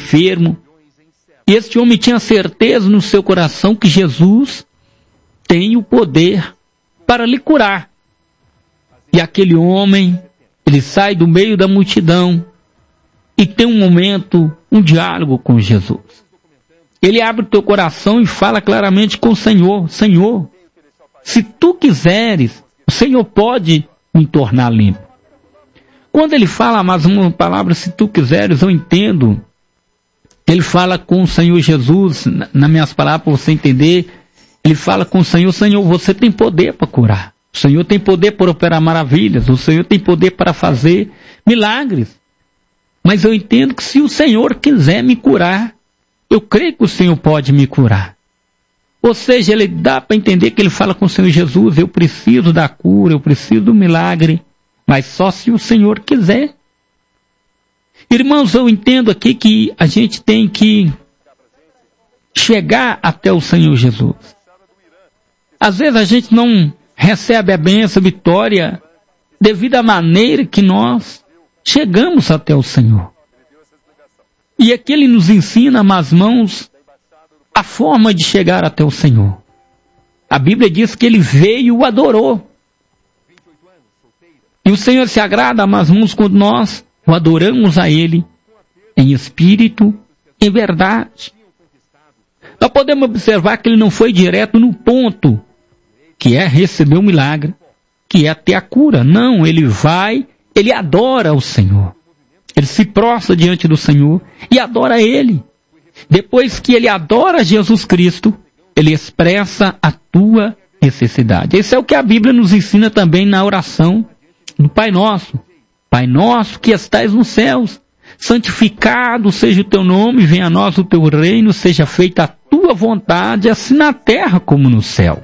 enfermo. E este homem tinha certeza no seu coração que Jesus tem o poder para lhe curar. E aquele homem, ele sai do meio da multidão e tem um momento, um diálogo com Jesus. Ele abre o teu coração e fala claramente com o Senhor: Senhor, se tu quiseres, o Senhor pode me tornar limpo. Quando ele fala mais uma palavra, se tu quiseres, eu entendo. Ele fala com o Senhor Jesus, nas minhas palavras, para você entender. Ele fala com o Senhor: Senhor, você tem poder para curar. O Senhor tem poder para operar maravilhas. O Senhor tem poder para fazer milagres. Mas eu entendo que se o Senhor quiser me curar, eu creio que o Senhor pode me curar. Ou seja, ele dá para entender que ele fala com o Senhor Jesus: eu preciso da cura, eu preciso do milagre, mas só se o Senhor quiser. Irmãos, eu entendo aqui que a gente tem que chegar até o Senhor Jesus. Às vezes a gente não recebe a bênção, a vitória, devido à maneira que nós chegamos até o Senhor. E aqui ele nos ensina, mas mãos, a forma de chegar até o Senhor. A Bíblia diz que ele veio e o adorou. E o Senhor se agrada, mas mãos, quando nós o adoramos a Ele em espírito, em verdade. Nós podemos observar que ele não foi direto no ponto, que é receber o milagre, que é ter a cura. Não, ele vai, ele adora o Senhor. Ele se prostra diante do Senhor e adora Ele. Depois que ele adora Jesus Cristo, ele expressa a tua necessidade. Esse é o que a Bíblia nos ensina também na oração do Pai Nosso. Pai nosso que estais nos céus, santificado seja o teu nome, venha a nós o teu reino, seja feita a tua vontade, assim na terra como no céu.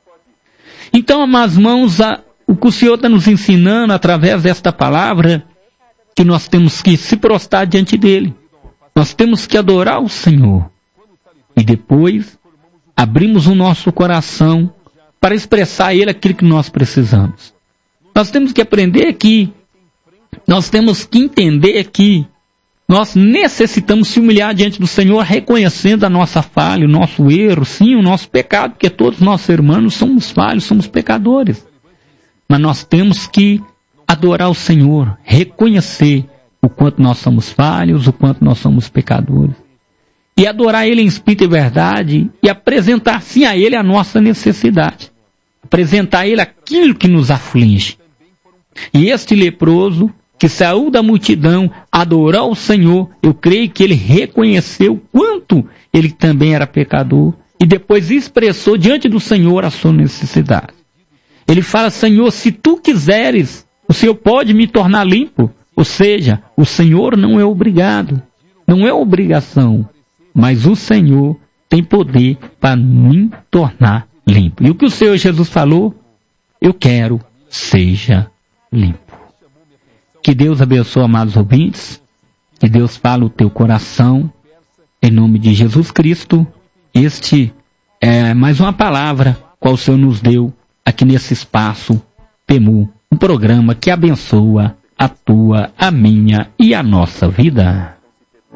Então, amadas mãos, o que o Senhor está nos ensinando através desta palavra, que nós temos que se prostrar diante dele. Nós temos que adorar o Senhor. E depois, abrimos o nosso coração para expressar a Ele aquilo que nós precisamos. Nós temos que aprender que nós temos que entender que nós necessitamos se humilhar diante do Senhor, reconhecendo a nossa falha, o nosso erro, sim, o nosso pecado, porque todos nós seres humanos somos falhos, somos pecadores. Mas nós temos que adorar o Senhor, reconhecer o quanto nós somos falhos, o quanto nós somos pecadores. E adorar Ele em espírito e verdade, e apresentar sim a Ele a nossa necessidade. Apresentar a Ele aquilo que nos aflige. E este leproso, que saiu da multidão, adorou o Senhor, eu creio que ele reconheceu quanto ele também era pecador, e depois expressou diante do Senhor a sua necessidade. Ele fala: Senhor, se tu quiseres, o Senhor pode me tornar limpo. Ou seja, o Senhor não é obrigado, não é obrigação, mas o Senhor tem poder para me tornar limpo. E o que o Senhor Jesus falou? Eu quero, seja limpo. Que Deus abençoe, amados ouvintes. Que Deus fale o teu coração. Em nome de Jesus Cristo. Este é mais uma palavra qual o Senhor nos deu aqui nesse espaço PEMU. Um programa que abençoa a tua, a minha e a nossa vida.